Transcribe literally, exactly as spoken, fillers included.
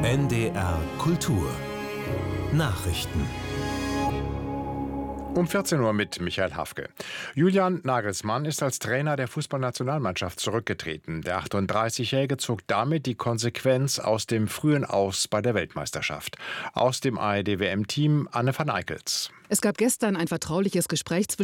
N D R Kultur Nachrichten. Um vierzehn Uhr mit Michael Hafke. Julian Nagelsmann ist als Trainer der Fußballnationalmannschaft zurückgetreten. Der achtunddreißigjährige zog damit die Konsequenz aus dem frühen Aus bei der Weltmeisterschaft. Aus dem A R D-W M-Team Anne van Eickels. Es gab gestern ein vertrauliches Gespräch zwischen